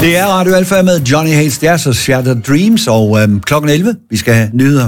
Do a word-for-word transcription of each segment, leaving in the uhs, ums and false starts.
Det er Radio Alfa med Johnny Hates Jazz og Shattered Dreams, og øhm, klokken elleve, vi skal have nyheder.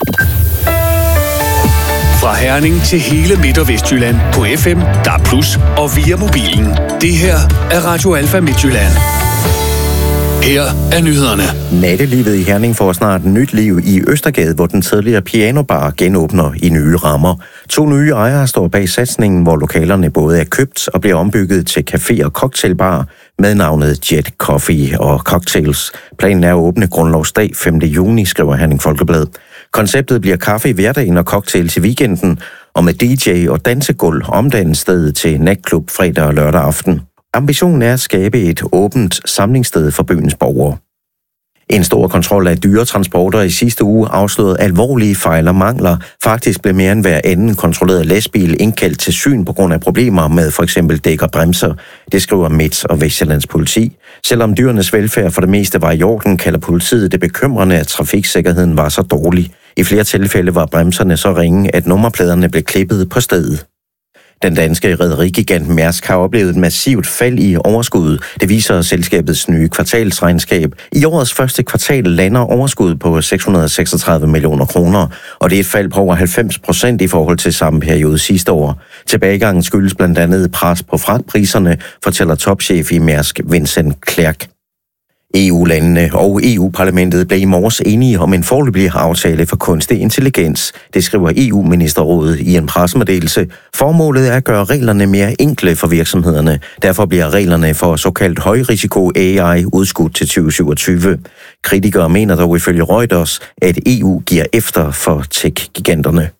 Fra Herning til hele Midt- og Vestjylland på F M, D A B plus, og via mobilen. Det her er Radio Alfa Midtjylland. Her er nyhederne. Nattelivet i Herning får snart nyt liv i Østergade, hvor den tidligere pianobar genåbner i nye rammer. To nye ejere står bag satsningen, hvor lokalerne både er købt og bliver ombygget til café og cocktailbar med navnet Jet Coffee og Cocktails. Planen er at åbne grundlovsdag femte juni, skriver Herning Folkeblad. Konceptet bliver kaffe i hverdagen og cocktails i weekenden, og med D J og dansegulv omdannes stedet til natklub fredag og lørdag aften. Ambitionen er at skabe et åbent samlingssted for byens borgere. En stor kontrol af dyretransporter i sidste uge afslørede alvorlige fejl og mangler. Faktisk blev mere end hver anden kontrolleret lastbil indkaldt til syn på grund af problemer med for eksempel dæk og bremser. Det skriver Midt- og Vestsjællands politi. Selvom dyrenes velfærd for det meste var i orden, kalder politiet det bekymrende, at trafiksikkerheden var så dårlig. I flere tilfælde var bremserne så ringe, at nummerpladerne blev klippet på stedet. Den danske rederigigant Mærsk har oplevet et massivt fald i overskuddet. Det viser selskabets nye kvartalsregnskab. I årets første kvartal lander overskuddet på seks hundrede og seksogtredive millioner kroner, og det er et fald på over halvfems procent i forhold til samme periode sidste år. Tilbagegangen skyldes blandt andet pres på fragtpriserne, fortæller topchef i Mærsk Vincent Clerc. E U-landene og E U-parlamentet blev i morges enige om en foreløbig aftale for kunstig intelligens. Det skriver E U-ministerrådet i en pressemeddelelse. Formålet er at gøre reglerne mere enkle for virksomhederne. Derfor bliver reglerne for såkaldt højrisiko A I udskudt til tyve syvogtyve. Kritikere mener dog ifølge Reuters, at E U giver efter for tech-giganterne.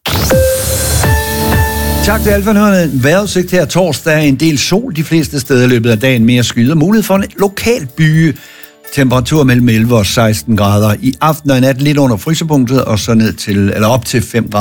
Tak til Alfa-nyhederne. Vejrudsigt her torsdag. En del sol de fleste steder i løbet af dagen. Mere skyder. Mulighed for en lokal byge. Temperatur mellem elleve og seksten grader. I aften og i nat lidt under frysepunktet, og så ned til, eller op til fem grader.